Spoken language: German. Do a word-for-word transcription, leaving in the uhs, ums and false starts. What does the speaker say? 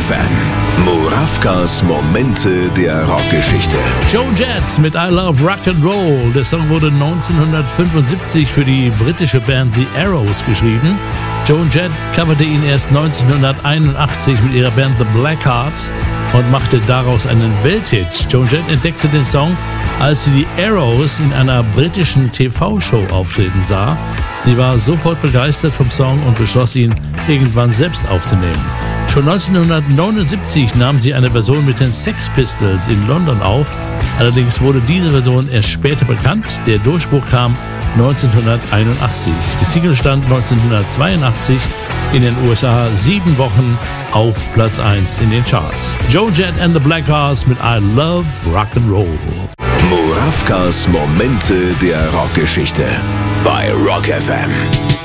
F M. Murawkas Momente der Rockgeschichte. Joan Jett mit I Love Rock'n'Roll. Der Song wurde neunzehnhundertfünfundsiebzig für die britische Band The Arrows geschrieben. Joan Jett coverte ihn erst neunzehnhunderteinundachtzig mit ihrer Band The Blackhearts und machte daraus einen Welthit. Joan Jett entdeckte den Song, als sie die Arrows in einer britischen T V-Show auftreten sah. Sie war sofort begeistert vom Song und beschloss, ihn irgendwann selbst aufzunehmen. Schon neunzehnhundertneunundsiebzig nahm sie eine Version mit den Sex Pistols in London auf. Allerdings wurde diese Version erst später bekannt. Der Durchbruch kam neunzehnhunderteinundachtzig. Die Single stand neunzehnhundertzweiundachtzig in den U S A sieben Wochen auf Platz eins in den Charts. Joan Jett and the Blackhearts mit I Love Rock'n'Roll. Murawkas Momente der Rockgeschichte bei Rock F M.